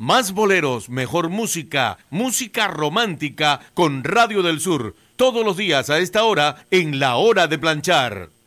Más boleros, mejor música, música romántica con Radio del Sur. Todos los días a esta hora en La Hora de Planchar.